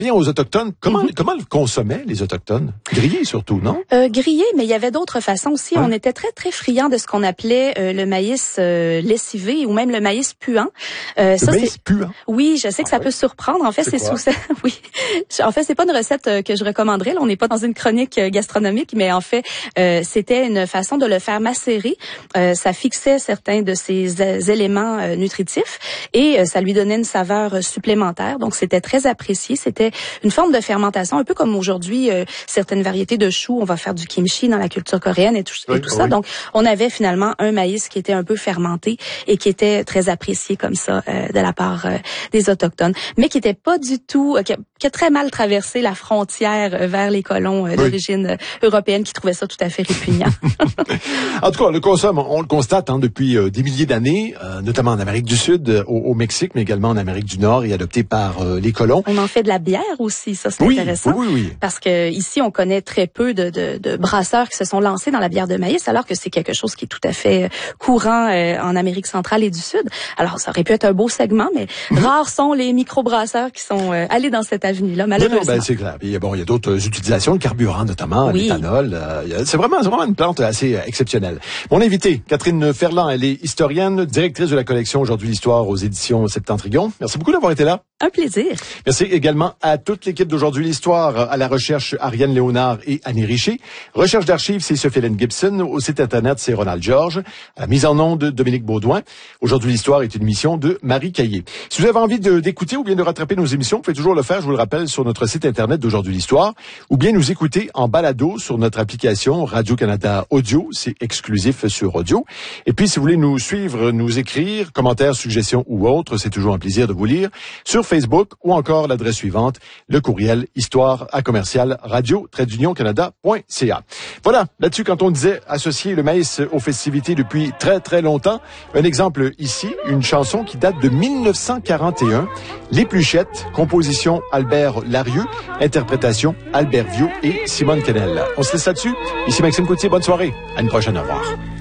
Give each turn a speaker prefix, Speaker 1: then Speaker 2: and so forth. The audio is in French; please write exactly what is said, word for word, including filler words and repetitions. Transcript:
Speaker 1: Bien aux Autochtones, comment,
Speaker 2: Mm-hmm.
Speaker 1: comment le consommaient les Autochtones? Grillés surtout, non?
Speaker 2: Euh, grillé, mais il y avait d'autres façons aussi.
Speaker 1: Ouais.
Speaker 2: On était très, très friands de ce qu'on appelait euh, le maïs euh, lessivé ou même le maïs puant. Euh,
Speaker 1: Le
Speaker 2: ça,
Speaker 1: maïs
Speaker 2: c'est...
Speaker 1: puant.
Speaker 2: Oui, je sais que
Speaker 1: Ah
Speaker 2: ça
Speaker 1: ouais?
Speaker 2: peut surprendre. En fait,
Speaker 1: C'est
Speaker 2: c'est
Speaker 1: quoi?
Speaker 2: sous oui. En fait, c'est pas une recette euh, que je recommanderais. Là, on n'est pas dans une chronique euh, gastronomique, mais en fait, euh, c'était une façon de le faire macérer. Euh, ça fixait certains de ces euh, éléments euh, nutritifs et euh, ça lui donnait une saveur euh, supplémentaire. Donc, c'était très apprécié. C'était une forme de fermentation, un peu comme aujourd'hui euh, certaines variétés de choux. On va faire du kimchi dans la culture coréenne et tout, et
Speaker 1: Oui,
Speaker 2: tout ça.
Speaker 1: oui.
Speaker 2: Donc, on avait finalement un maïs qui était un peu fermenté et qui était très apprécié comme ça euh, de la part euh, des Autochtones, mais qui était pas du tout, euh, qui, a, qui a très mal traversé la frontière euh, vers les colons euh,
Speaker 1: Oui.
Speaker 2: d'origine euh, européenne qui trouvaient ça tout à fait répugnant.
Speaker 1: En tout cas, on le consomme, on le constate hein, depuis euh, des milliers d'années, euh, notamment en Amérique du Sud, euh, au, au Mexique, mais également en Amérique du Nord et adopté par euh, les colons.
Speaker 2: On en fait de la bière aussi, ça c'est
Speaker 1: Oui,
Speaker 2: intéressant.
Speaker 1: oui, oui.
Speaker 2: Parce que ici, on connaît très peu de, de, de brasseurs qui se sont lancés dans la bière de maïs, alors que c'est quelque chose qui est tout à fait courant euh, en Amérique centrale et du Sud. Alors, ça aurait pu être un beau segment, mais rares sont les microbrasseurs qui sont euh, allés dans cette avenue-là,
Speaker 1: Non,
Speaker 2: malheureusement.
Speaker 1: non, ben, c'est clair. Et, bon, il y a d'autres euh, utilisations, le carburant notamment,
Speaker 2: Oui.
Speaker 1: l'éthanol. Euh, y a- c'est vraiment, c'est vraiment une plante assez euh, exceptionnelle. Mon invité, Catherine Ferland, elle est historienne, directrice de la collection Aujourd'hui l'Histoire aux éditions Septentrion. Merci beaucoup d'avoir été là.
Speaker 2: Un plaisir.
Speaker 1: Merci également à toute l'équipe d'Aujourd'hui l'Histoire, à la recherche Ariane Léonard et Annie Richer. Recherche d'archives, c'est Sophie-Hélène Gibson. Au site Internet, c'est Ronald Georges. À la mise en onde, Dominique Baudouin. Aujourd'hui l'Histoire est une mission de Marie Caillé. Si vous avez envie de, d'écouter ou bien de rattraper nos émissions, vous pouvez toujours le faire, je vous le rappelle, sur notre site Internet d'Aujourd'hui l'Histoire, ou bien nous écouter en balado sur notre application Radio-Canada Audio. C'est exclusif sur Audio. Et puis, si vous voulez nous suivre, nous écrire, commentaires, suggestions ou autres, c'est toujours un plaisir de vous lire sur Facebook ou encore l'adresse suivante, le courriel histoire à commercial radio union canada point c a. Voilà, là-dessus, quand on disait associer le maïs aux festivités depuis très très longtemps, un exemple ici, une chanson qui date de mille neuf cent quarante et un, Les Pluchettes, composition Albert Larieux, interprétation Albert Viau et Simone Kennel. On se laisse là-dessus. Ici Maxime Coutier, bonne soirée. À une prochaine, au revoir.